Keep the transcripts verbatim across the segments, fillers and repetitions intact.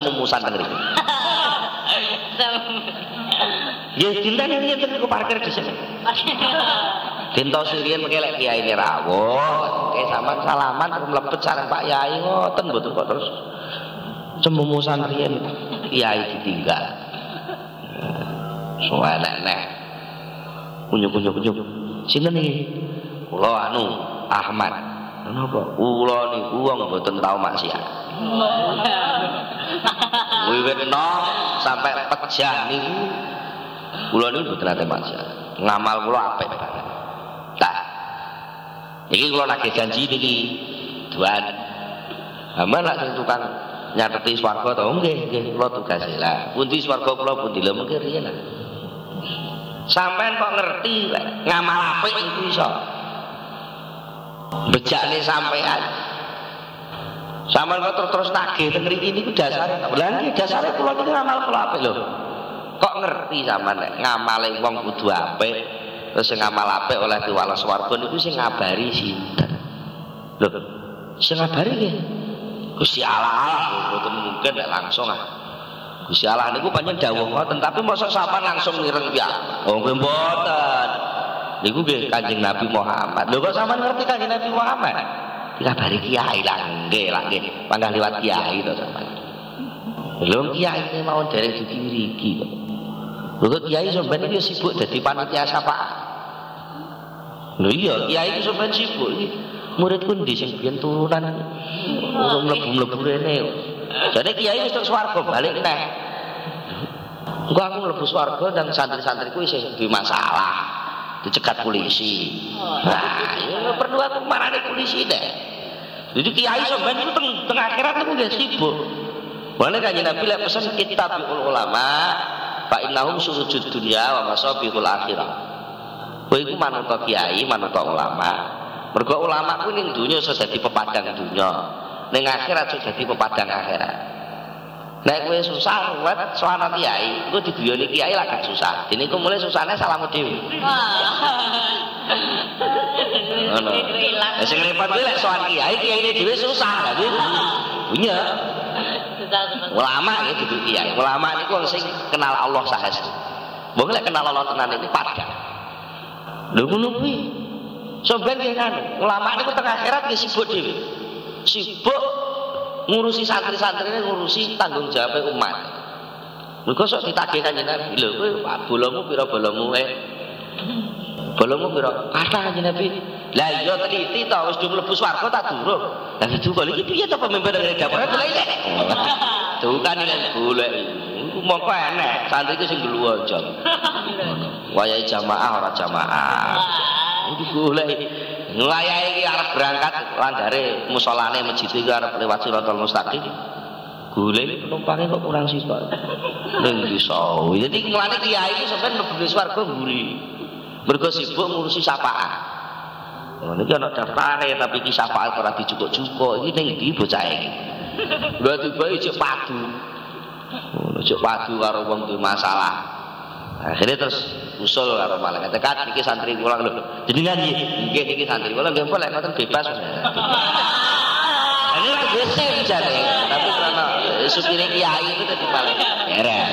semumusan teng mriki. Ya dinten iki ten parkir dhisik. Dinten sirian mengke lek kiyaine rawuh, oke sampean salaman terus mlebet sareng Pak Yai ngoten mboten kok terus semumusan riyen kiai ditinggal. So enek-enek. Kunyuk-kunyuk-kunyuk. Sinten iki? Kula anu Ahmad. Napa? Kula niku wong mboten tau maksiat. Wiwit nom sampai pejah niku kula niku mboten nate maksiat. Ngamal kula apik banget. Tah. Iki kula nagih janji niki duan. Aman lak sing tukang nyateti swarga to nggih nggih kula tugas lah. Pundi swarga kula pundi lho mengki riyen lah. Sampeyan kok ngerti ngamal apik iku iso. Bejakne sampean. Sampeyan kok terus-terus nagih teng mriki niku dasare. Lah nggih dasare kula niku ngamal kula apik lho. Kok ngerti sampean nek ngamale wong kudu apik, terus sing ngamal apik oleh diwales swarga niku sing ngabari sinten? Lho, sing ngabari nggih Gusti Allah, mboten mungkin nek langsung ah. Gusti Allah niku pancen dawuh ngoten, tapi mosok sampean langsung mireng piye? Oh nggih mboten. Niku nggih Kanjeng Nabi Muhammad. Lho kok sampean ngerti Kanjeng Nabi Muhammad? Dikabari kiai lah nggih lah nggih. Panggah liwat kiai to sampean. Lho kiai iki mau dereng diwiriki kok. Lho kiai sampean iki sibuk dadi panitia syafaat. Lho iya kiai iki sampean sibuk iki. Muridku ndi sing biyen turunan urung mlebu-mlebu rene. Jadi kiai wis tok swarga balik neh. Engko aku mlebu swarga dan santri-santriku isih duwe masalah. Dicegat polisi. Nah, ya perlu aku marani polisi deh. Jadi kiai sampean itu teng, teng akhirat niku nggih sibuk. Mane Kanjeng Nabi lek pesen kitabul ulama fa innahum surujud dunya wa masabihul akhirah. Kowe iku manut kiai, manut ulama. Mergo ulama ku ning donya iso dadi pepadang donya. Ning akhirat iso dadi pepadang akhirat. Nek kowe susah ruwet sowan kiai, engko diguyoni kiai lak gak susah. Dene iku mulai susahne salahmu dhewe. Ngono. Lah sing repot kuwi lek sowan kiai, kiyaine dhewe susah. Lah kuwi punya. Ulama ya gitu kiai. Ulama niku wong sing kenal Allah saestu. Wong lek kenal Allah tenan iki padang. Lho ngono kuwi. Sampeyan nggih kan, ulama niku teng akhirat nggih sibuk dhewe. Sibuk ngurusi santri-santrine, ngurusi tanggung jawab umat. Mergo sok ditagih Kanjeng Nabi, lho kowe bolomu pira bolomu e? Bolomu pira? Kathah Kanjeng Nabi. Lah iya teliti to wis mlebu swarga tak durung. Lah itu kok iki piye to pemimpin nek dapur golek iki. Dukan nek golek iku mongko enek, santri iki sing gluwonjol. Wayahe jamaah ora jamaah. Iki golek nglayahi iki arep berangkat landare musolane masjid iki arep lewat Siratal Mustaqim. Golek penumpange kok kurang sifat. Ning bisa. Jadi nglane kiai iki sampeyan mlebu swarga mburi. Mergo sibuk ngurusi syafaat. Ngono iki ana daftare tapi iki syafaat ora dicukuk-cukuk. Iki ning ndi bocah iki? Lha tiba ijek padu. Ngono ijek padu karo wong duwe masalah. Akhirnya terus usul karo malaikat tekat iki santri kula lho. Jenengan nggih, nggih iki santri kula nggih boleh ngoten bebas. Ini ora biasa jare, tapi karena supire kiai itu dadi paling beres.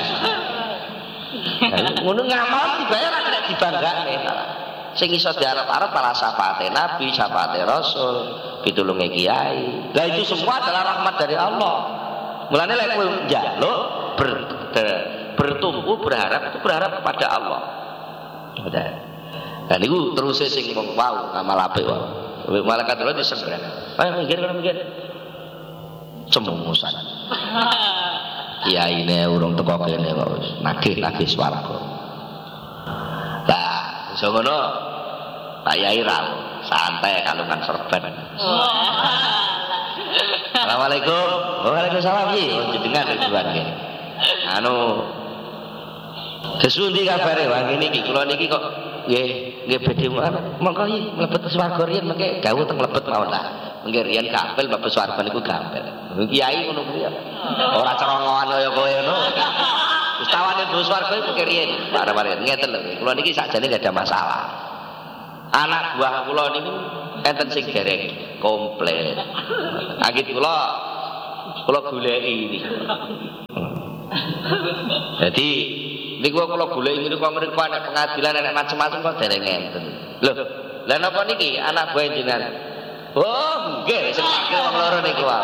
Ngono ngamal dibayar ora kena dibanggakne. Sing iso diarep-arep malah syafaate Nabi, syafaate Rasul, pitulunge kiai. Lah itu semua adalah rahmat dari Allah. Mulane lek kowe njaluk ber bertumbuh berharap itu berharap kepada Allah. Udah. Dan itu terus sing wong wau ngamal apik wae. Malaikat Allah disembrang. Ayo minggir kana minggir. Cemumusan. Kiyaine urung teko kene kok wis nagih-nagih swarga. Lah, iso ngono Pak Yai rawuh, santai kalungan serban. Assalamualaikum. Waalaikumsalam iki. Jenengan Ridwan nggih. Anu Kesundi kabare wangi niki kula niki kok nggih nggih badhe monggo iki mlebet swarga riyen mengke dawuh teng mlebet mawon ta. Mengke riyen gampil mlebet swarga niku gampil. Kiai ngono kuwi ya. Ora cerongoan kaya kowe ngono. Wis tawane mlebu swarga iku mengke riyen. Bare-bare ngeten lho. Kula niki sakjane enggak ada masalah. Anak buah kula niku enten sing dereng komplit. Agit kula kula goleki niku. Jadi niku kula golek niku kok mriku ana pengadilan ana macam-macam kok dereng ngenten. Lho, lha napa niki anak buah jenengan? Oh, nggih, sing wong loro niku wae.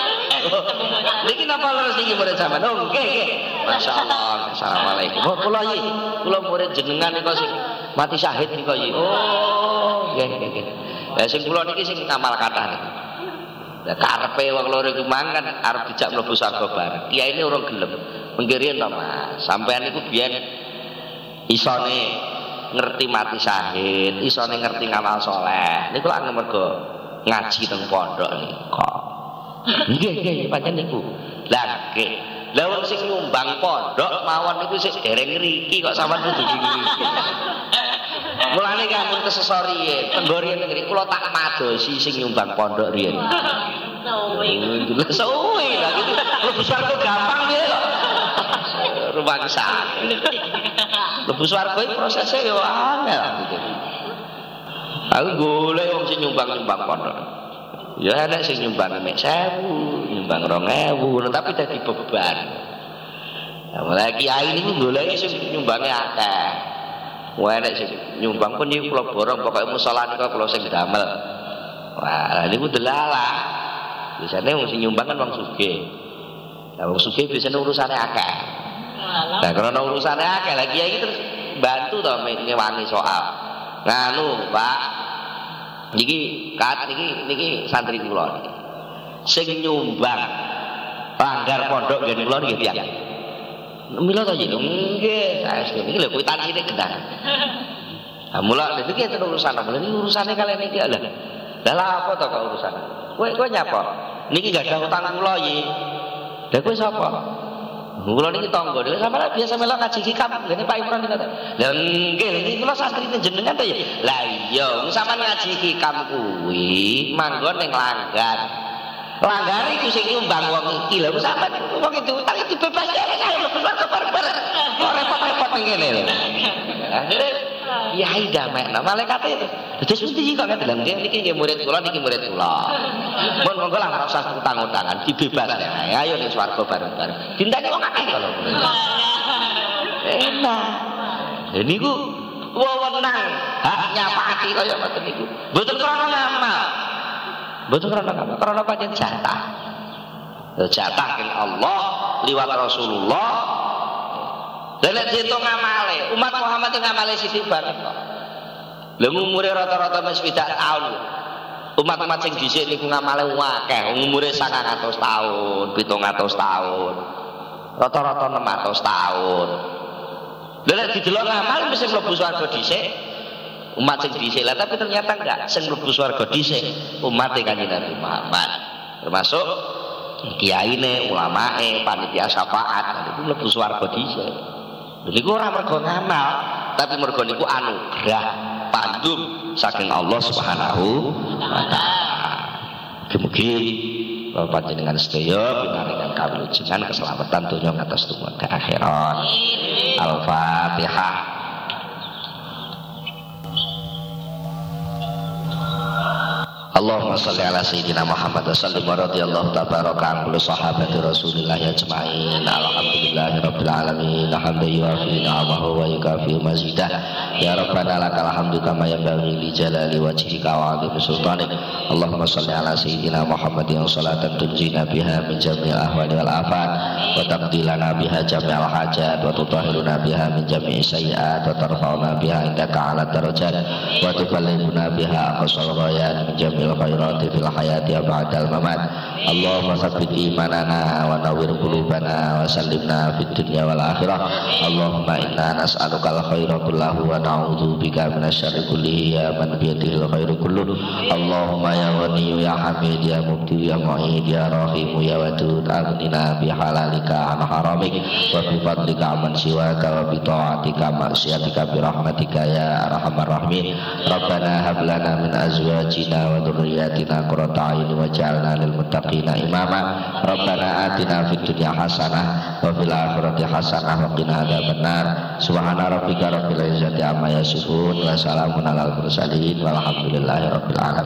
Niki napa loro niki murid sampean? Oh, nggih, nggih. Masyaallah. Assalamualaikum. Oh, kula iki, kula murid jenengan niku sing mati syahid niku iki. Oh, nggih, nggih, nggih. Lah sing kula niki sing ngamal kathah niki. Lah karepe wong loro iku mangan arep dijak mlebu swarga bareng. Kiyaine urung gelem. Mengkirin to Mas, sampean niku biyen isone ngerti mati syahid, isone ngerti ngamal saleh. Niku lak mergo ngaji teng pondok niku. Nggih, nggih, pancen niku. Lah nggih. Lah wong sing nyumbang pondok mawon niku sik dereng ngriki kok sampean kudu ngriki. Mulane kamun kesesor riyen, tenggorian negeri kula tak madosi sing nyumbang pondok riyen. Suwi. Suwi lah gitu. Lebu swarga gampang piye kok. Rumangsa. Lebu swarga iki prosesnya yo angel gitu. Aku golek wong sing nyumbang-nyumbang pondok. Ya ada sing nyumbang mek sewu, nyumbang rong ewu, tapi dadi beban. Nah, mulai kiai niku golek sing nyumbange akeh. Wah nek sing nyumbang pun niku kula borong pokoke musala niku kula sing damel. Wah, niku delalah. Biasane wong sing nyumbang kan wong sugih. Lah wong sugih biasane urusane akeh. Lah karena urusane akeh lah kiai iki terus bantu to ngewangi soal. Nganu, Pak. Niki kat niki niki santri kula niki. Sing nyumbang langgar pondok nggih kula niki tiyang. Mila to nggih. Nggih, saestu niki lho kwitansi nek genah. Lah mula niki enten urusan apa? Niki urusane kalian niki lho. Lah apa to kok urusan? Kowe kowe nyapa? Niki gak ada utang kula iki. Lah kowe sapa? Kula niki tangga, lha sampeyan biasa melok ngaji hikam, ngene Pak Imron niku. Lah nggih, niki kula santrine jenengan to ya. Lah iya, sampeyan ngaji hikam kuwi manggon ning langgar. Langgar iku sing nyumbang wong iki lho, sampeyan wong itu utang iki bebas ya, ayo keluar kebar-bar. Kok repot-repot ngene lho. Akhire yai damekno malaikat itu. Terus mesti kok ngedelan niki nggih murid kula niki murid kula. Mun monggo lah ora usah utang-utangan, dibebas ya. Ayo ning swarga bareng-bareng. Dinteni wong akeh kok lho. Enak. Lha niku wewenang hak nyapati kaya ngoten niku. Mboten krana ngamal. Mboten krana ngamal, krana pancen jatah. Jatah ing Allah liwat Rasulullah. Lah nek diitung ngamale, umat Muhammad iki ngamale sithik banget kok. Lha umure rata-rata wis swidak taun. Umat-umat sing dhisik niku ngamale akeh, umure sangang atus taun, pitung atus taun. Rata-rata enam ratus taun. Lha nek didelok ngamal mesti mlebu swarga dhisik. Umat sing dhisik lah, tapi ternyata enggak, sing mlebu swarga dhisik umat Kanjeng Nabi Muhammad. Termasuk kiyaine, ulamae, panitia syafaat, itu mlebu swarga dhisik. Niku ora mergo ngamal, tapi mergo niku anugerah pandum saking Allah Subhanahu wa taala. Mugi-mugi panjenengan sedaya pinaringan kawilujengan keselamatan donya ngantos tumeka akhirat. Al-Fatihah. Allahumma shalli ala sayyidina Muhammad wa sallim wa radhiyallahu tabaraka an kulli sahabati Rasulillah ajma'in. Alhamdulillahirabbil alamin. Hamdan yuwafi ni'amahu wa yukafi mazidah. Ya Rabbana lakal hamdu kama yanbaghi li jalali wajhika wa 'azimi sultanik. Allahumma shalli ala sayyidina Muhammad yang salatan tunjina biha min jami'il ahwali wal afat wa taqdilana biha jami'al hajat wa tutahhiruna biha min jami'i sayyi'at wa tarfa'una biha indaka 'ala darajat wa tukallimuna biha aqsal ghayat min jami'il khairati fil hayati wa ba'dal mamat. Allahumma tsabbit imanana wa nawwir qulubana wa sallimna fid dunya wal akhirah. Allahumma inna nas'aluka al khaira kullahu wa na'udzu bika minasyarri kullihi ya man bi yadihi al khairu kulluh. Allahumma ya Ghani ya Hamid ya Mubdi ya Mu'id ya Rahim ya Wadud aghnina bi halalika an haramik wa bi fadlika man siwaka wa bi ta'atika maksiatika bi rahmatika ya arhamar rahimin. Rabbana hab lana min azwajina wa dhurriyyatina qurrata a'yun waj'alna lil muttaqina imama. Rabbana atina fid dunya hasanah wa fil akhirati hasanah wa qina adzabannar. Subhana rabbika rabbil izzati amma yasifun wa salamun alal mursalin walhamdulillahi rabbil alamin.